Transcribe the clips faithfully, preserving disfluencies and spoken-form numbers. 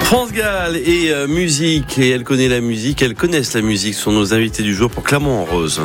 France Gall et euh, musique, et elle connaît la musique, elles connaissent la musique, sont nos invités du jour pour Clermont en Rose.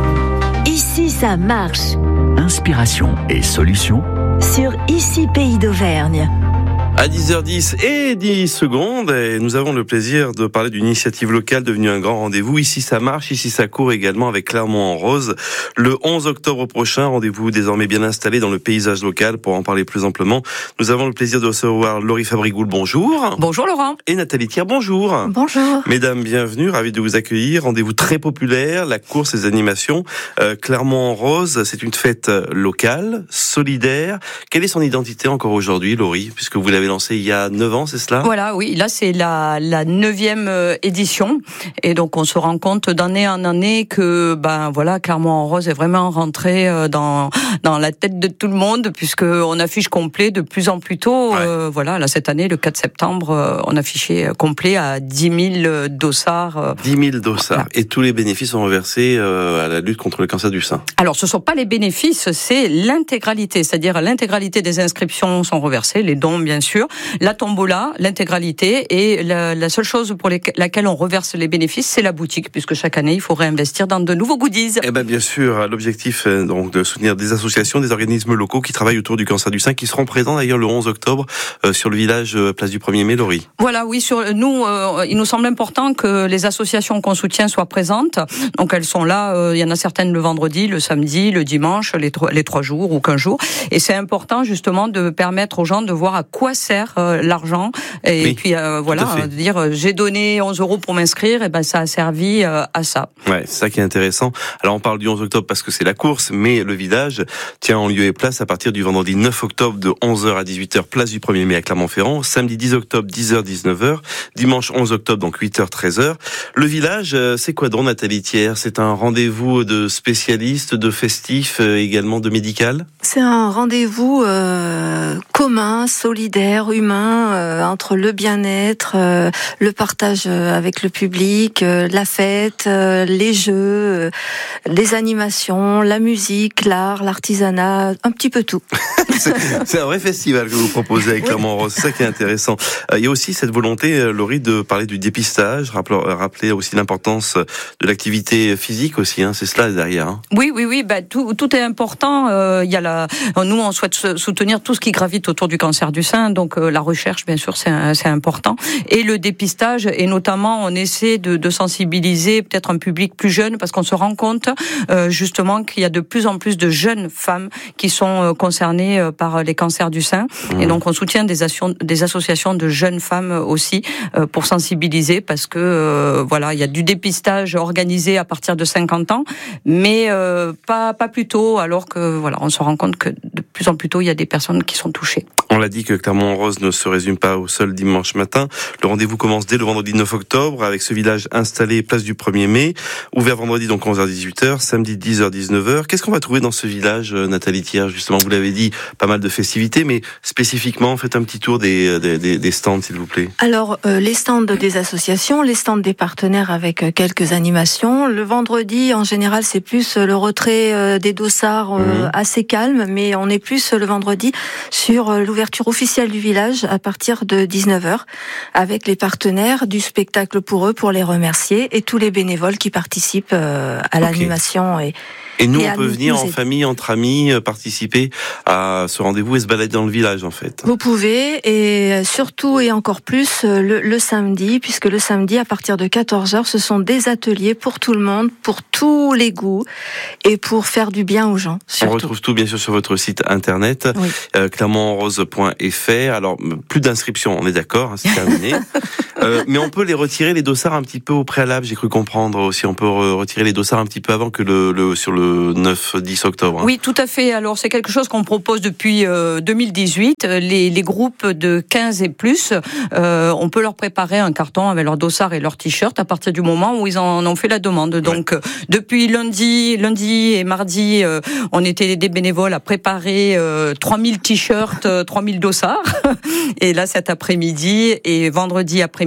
Ici ça marche. Inspiration et solutions Sur Ici Pays d'Auvergne. À dix heures dix et dix secondes, et nous avons le plaisir de parler d'une initiative locale devenue un grand rendez-vous. Ici ça marche, ici ça court également avec Clermont en Rose. Le onze octobre prochain, rendez-vous désormais bien installé dans le paysage local. Pour en parler plus amplement, nous avons le plaisir de recevoir Laurie Fabrigoul, bonjour. Bonjour Laurent. Et Nathalie Thiers, bonjour. Bonjour. Mesdames, bienvenue, ravi de vous accueillir. Rendez-vous très populaire, la course et les animations. Euh, Clermont en Rose, c'est une fête locale, solidaire. Quelle est son identité encore aujourd'hui, Laurie, puisque vous l'avez lancé il y a neuf ans, c'est cela ? Voilà, oui, là c'est la, la neuvième édition, et donc on se rend compte d'année en année que ben voilà, Clermont en Rose est vraiment rentré dans dans la tête de tout le monde, puisque on affiche complet de plus en plus tôt. Ouais. Euh, voilà, là cette année, le quatre septembre, on affichait complet à dix mille dossards. dix mille dossards, voilà. Et tous les bénéfices sont reversés à la lutte contre le cancer du sein. Alors, ce sont pas les bénéfices, c'est l'intégralité, c'est-à-dire l'intégralité des inscriptions sont reversées, les dons bien sûr. La tombola, l'intégralité, et la, la seule chose pour les, laquelle on reverse les bénéfices, c'est la boutique, puisque chaque année, il faut réinvestir dans de nouveaux goodies. Eh ben, bien sûr, l'objectif est donc de soutenir des associations, des organismes locaux qui travaillent autour du cancer du sein, qui seront présents d'ailleurs le onze octobre euh, sur le village euh, place du premier mai, Laurie. Voilà, oui, sur nous, euh, il nous semble important que les associations qu'on soutient soient présentes. Donc elles sont là, euh, il y en a certaines le vendredi, le samedi, le dimanche, les, tro- les trois jours ou quinze jours. Et c'est important justement de permettre aux gens de voir à quoi sert euh, l'argent. Et oui, puis euh, voilà, euh, dire euh, j'ai donné onze euros pour m'inscrire, et ben ça a servi euh, à ça. Ouais, c'est ça qui est intéressant. Alors on parle du onze octobre parce que c'est la course, mais le village tient en lieu et place à partir du vendredi neuf octobre de onze heures à dix-huit heures, place du premier mai à Clermont-Ferrand, samedi dix octobre dix heures dix-neuf heures, dimanche onze octobre donc huit heures treize heures. Le village, c'est quoi donc, Nathalie Thiers ? C'est un rendez-vous de spécialistes, de festifs, également de médical ? C'est un rendez-vous euh, commun, solidaire, humain, euh, entre le bien-être, euh, le partage avec le public, euh, la fête, euh, les jeux, euh, les animations, la musique, l'art, l'artisanat, un petit peu tout. c'est, c'est un vrai festival que vous proposez avec Clermont en Rose, c'est ça qui est intéressant. Euh, il y a aussi cette volonté, Laurie, de parler du dépistage, rappeler, rappeler aussi l'importance de l'activité physique aussi, hein, c'est cela derrière. Hein. Oui, oui, oui, bah, tout, tout est important. Euh, il y a la, nous, on souhaite soutenir tout ce qui gravite autour du cancer du sein, donc euh, la recherche, bien sûr, c'est, c'est important. Et le dépistage, et notamment, on essaie de, de sensibiliser peut-être un public plus jeune, parce qu'on se rend compte euh, justement qu'il y a de plus en plus de jeunes femmes qui sont euh, concernées euh, par les cancers du sein. Mmh. Et donc, on soutient des, asso- des associations de jeunes femmes aussi euh, pour sensibiliser, parce que euh, voilà, il y a du dépistage organisé à partir de cinquante ans, mais euh, pas pas plus tôt, alors que voilà, on se rend compte que de plus en plus tôt, il y a des personnes qui sont touchées. On l'a dit que Clermont en Rose ne se résume pas au seul dimanche matin. Le rendez-vous commence dès le vendredi neuf octobre avec ce village installé place du premier mai, ouvert vendredi donc onze heures dix-huit heures, samedi dix heures dix-neuf heures. Qu'est-ce qu'on va trouver dans ce village, Nathalie Thiers ? Justement, vous l'avez dit, pas mal de festivités, mais spécifiquement, faites un petit tour des, des, des stands, s'il vous plaît. Alors, euh, les stands des associations, les stands des partenaires avec quelques animations. Le vendredi, en général, c'est plus le retrait euh, des dossards euh, mmh. assez calme, mais on est plus le vendredi sur euh, l'ouverture officielle du village à partir de dix-neuf heures, avec les partenaires, du spectacle pour eux, pour les remercier, et tous les bénévoles qui participent euh, à l'animation. Okay. Et, Et nous, et on peut venir en famille, entre amis, participer à ce rendez-vous et se balader dans le village, en fait. Vous pouvez, et surtout et encore plus le, le samedi, puisque le samedi, à partir de quatorze heures, ce sont des ateliers pour tout le monde, pour tous les goûts, et pour faire du bien aux gens. Surtout. On retrouve tout, bien sûr, sur votre site internet, oui. euh, clermont en rose point f r. Alors, plus d'inscriptions, on est d'accord, hein, c'est terminé. euh, mais on peut les retirer, les dossards, un petit peu au préalable, j'ai cru comprendre aussi. On peut retirer les dossards un petit peu avant que le, le sur le neuf dix octobre. Hein. Oui, tout à fait. Alors, c'est quelque chose qu'on propose depuis euh, deux mille dix-huit. Les, les groupes de quinze et plus, euh, on peut leur préparer un carton avec leur dossard et leur t-shirt à partir du moment où ils en ont fait la demande. Donc, ouais. euh, depuis lundi, lundi et mardi, euh, on était des bénévoles à préparer euh, trois mille t-shirts, euh, trois mille dossards. Et là, cet après-midi et vendredi après-midi,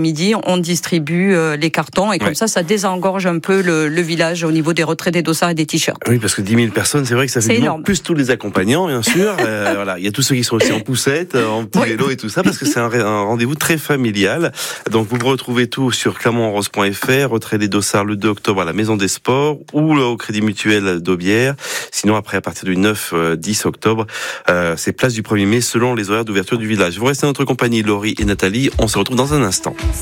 l'après-midi, on distribue euh, les cartons et comme ouais. ça, ça désengorge un peu le, le village au niveau des retraits des dossards et des t-shirts. Oui, parce que dix mille personnes, c'est vrai que ça fait énorme. Plus tous les accompagnants, bien sûr. euh, voilà, il y a tous ceux qui sont aussi en poussette, en petit oui. vélo et tout ça, parce que c'est un, un rendez-vous très familial. Donc vous retrouvez tout sur clermont en rose point f r, retrait des dossards le deux octobre à la Maison des Sports ou au Crédit Mutuel d'Aubière. Sinon, après, à partir du neuf dix octobre, euh, c'est place du premier mai selon les horaires d'ouverture du village. Vous restez à notre compagnie, Laurie et Nathalie. On se retrouve dans un instant.